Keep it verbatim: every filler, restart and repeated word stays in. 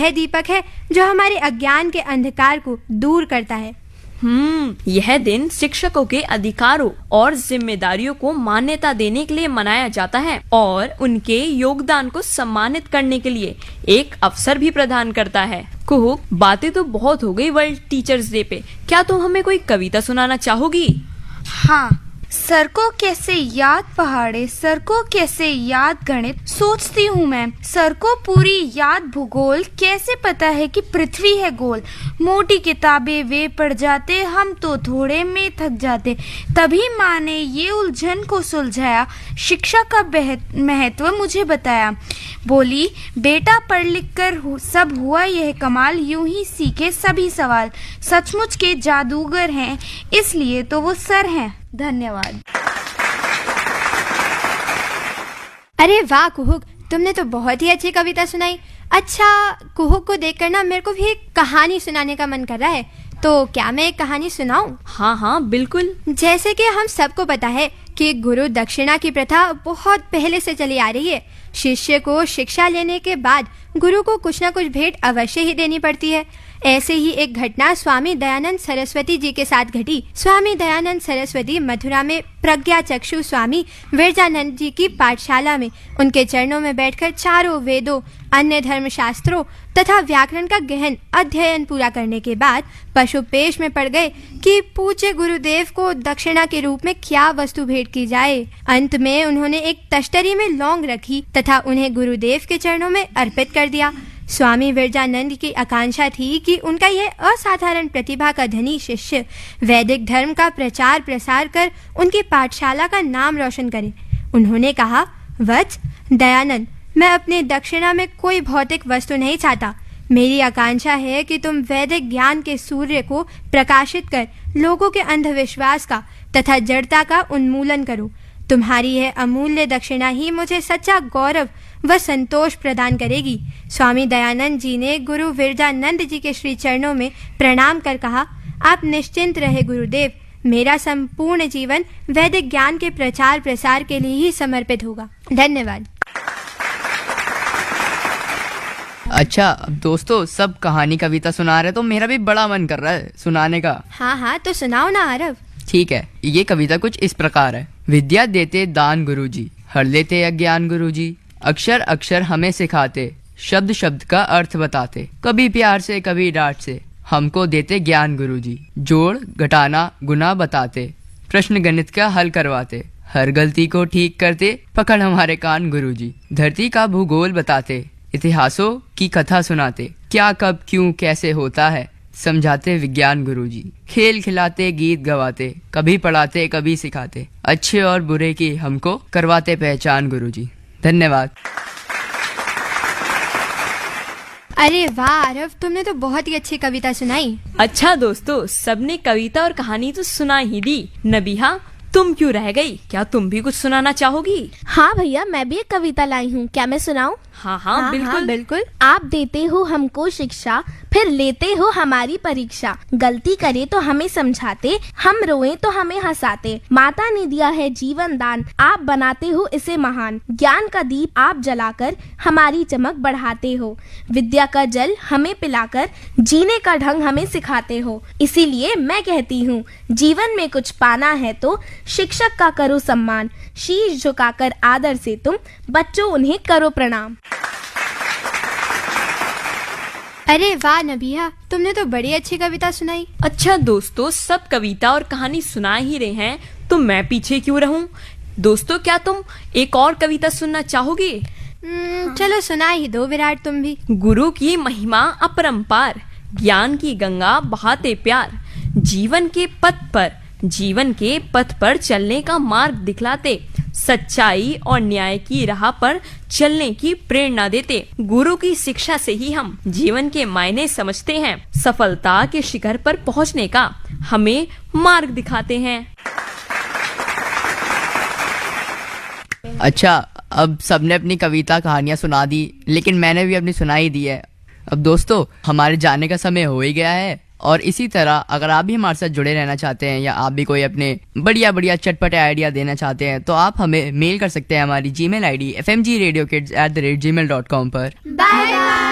वह दीपक है जो हमारे अज्ञान के अंधकार को दूर करता है। हम्म यह दिन शिक्षकों के अधिकारों और जिम्मेदारियों को मान्यता देने के लिए मनाया जाता है और उनके योगदान को सम्मानित करने के लिए एक अवसर भी प्रदान करता है। कुहू, बातें तो बहुत हो गई वर्ल्ड टीचर्स डे पे, क्या तुम हमें कोई कविता सुनाना चाहोगी? हाँ। सर को कैसे याद पहाड़े, सर को कैसे याद गणित, सोचती हूँ मैं सर को पूरी याद भूगोल, कैसे पता है कि पृथ्वी है गोल। मोटी किताबें वे पढ़ जाते, हम तो थोड़े में थक जाते। तभी माँ ने ये उलझन को सुलझाया, शिक्षा का महत्व मुझे बताया। बोली, बेटा पढ़ लिख कर सब हुआ यह कमाल, यूं ही सीखे सभी सवाल। सचमुच के जादूगर हैं, इसलिए तो वो सर हैं। धन्यवाद। अरे वाह कुहुक, तुमने तो बहुत ही अच्छी कविता सुनाई। अच्छा, कुहुक को देखकर ना मेरे को भी एक कहानी सुनाने का मन कर रहा है, तो क्या मैं एक कहानी सुनाऊं? हाँ हाँ बिल्कुल। जैसे कि हम सबको पता है कि गुरु दक्षिणा की प्रथा बहुत पहले से चली आ रही है। शिष्य को शिक्षा लेने के बाद गुरु को कुछ ना कुछ भेंट अवश्य ही देनी पड़ती है। ऐसे ही एक घटना स्वामी दयानंद सरस्वती जी के साथ घटी। स्वामी दयानंद सरस्वती मथुरा में प्रज्ञा चक्षु स्वामी विरजानंद जी की पाठशाला में उनके चरणों में बैठकर चारों वेदों, अन्य धर्म शास्त्रों तथा व्याकरण का गहन अध्ययन पूरा करने के बाद पशुपेश में पड़ गए कि पूज्य गुरुदेव को दक्षिणा के रूप में क्या वस्तु भेंट की जाए। अंत में उन्होंने एक तश्तरी में लौंग रखी तथा उन्हें गुरुदेव के चरणों में अर्पित कर दिया। स्वामी विरजानंद की आकांक्षा थी कि उनका यह असाधारण प्रतिभा का धनी शिष्य वैदिक धर्म का प्रचार प्रसार कर उनकी पाठशाला का नाम रोशन करे। उन्होंने कहा, वत्स दयानंद, मैं अपने दक्षिणा में कोई भौतिक वस्तु नहीं चाहता। मेरी आकांक्षा है कि तुम वैदिक ज्ञान के सूर्य को प्रकाशित कर लोगों के अंधविश्वास का तथा जड़ता का उन्मूलन करो। तुम्हारी यह अमूल्य दक्षिणा ही मुझे सच्चा गौरव व संतोष प्रदान करेगी। स्वामी दयानंद जी ने गुरु विरजानंद जी के श्री चरणों में प्रणाम कर कहा, आप निश्चिंत रहे गुरुदेव, मेरा संपूर्ण जीवन वैदिक ज्ञान के प्रचार प्रसार के लिए ही समर्पित होगा। धन्यवाद। अच्छा, अब दोस्तों सब कहानी कविता सुना रहे तो मेरा भी बड़ा मन कर रहा है सुनाने का। हाँ हाँ तो सुनाओ ना आरव। ठीक है, ये कविता कुछ इस प्रकार है। विद्या देते दान गुरुजी, हर लेते अज्ञान गुरुजी, अक्षर अक्षर हमें सिखाते, शब्द शब्द का अर्थ बताते, कभी प्यार से कभी डांट से हमको देते ज्ञान गुरुजी, जोड़ घटाना गुना बताते, प्रश्न गणित का हल करवाते, हर गलती को ठीक करते, पकड़ हमारे कान गुरुजी, धरती का भूगोल बताते, इतिहासों की कथा सुनाते, क्या कब क्यों कैसे होता है समझाते विज्ञान गुरुजी, खेल खिलाते गीत गवाते, कभी पढ़ाते कभी सिखाते, अच्छे और बुरे की हमको करवाते पहचान गुरुजी। धन्यवाद। अरे वाह आरव, तुमने तो बहुत ही अच्छी कविता सुनाई। अच्छा दोस्तों, सबने कविता और कहानी तो सुना ही दी। नबीहा, तुम क्यों रह गई? क्या तुम भी कुछ सुनाना चाहोगी? हाँ भैया, मैं भी एक कविता लाई हूँ, क्या मैं सुनाऊं? हाँ हाँ, हाँ बिल्कुल हाँ, बिल्कुल। आप देते हो हमको शिक्षा, फिर लेते हो हमारी परीक्षा, गलती करे तो हमें समझाते, हम रोए तो हमें हंसाते, माता ने दिया है जीवन दान, आप बनाते हो इसे महान, ज्ञान का दीप आप जलाकर हमारी चमक बढ़ाते हो, विद्या का जल हमें पिलाकर जीने का ढंग हमें सिखाते हो। इसीलिए मैं कहती हूँ, जीवन में कुछ पाना है तो शिक्षक का करो सम्मान, शीश झुकाकर आदर से तुम बच्चों उन्हें करो प्रणाम। अरे वाह नबिया, तुमने तो बड़ी अच्छी कविता सुनाई। अच्छा दोस्तों, सब कविता और कहानी सुना ही रहे हैं तो मैं पीछे क्यों रहूं? दोस्तों, क्या तुम एक और कविता सुनना चाहोगी? हाँ। चलो सुना ही दो विराट तुम भी। गुरु की महिमा अपरंपार, ज्ञान की गंगा बहाते प्यार, जीवन के पथ पर जीवन के पथ पर चलने का मार्ग दिखलाते, सच्चाई और न्याय की राह पर चलने की प्रेरणा देते। गुरु की शिक्षा से ही हम जीवन के मायने समझते हैं, सफलता के शिखर पर पहुंचने का हमें मार्ग दिखाते हैं। अच्छा, अब सबने अपनी कविता कहानियां सुना दी, लेकिन मैंने भी अपनी सुनाई दी है। अब दोस्तों, हमारे जाने का समय हो ही गया है और इसी तरह अगर आप भी हमारे साथ जुड़े रहना चाहते हैं या आप भी कोई अपने बढ़िया बढ़िया चटपटे आइडिया देना चाहते हैं तो आप हमें मेल कर सकते हैं हमारी Gmail ID F M G radio kids at the rate ji mail dot com पर। Bye bye.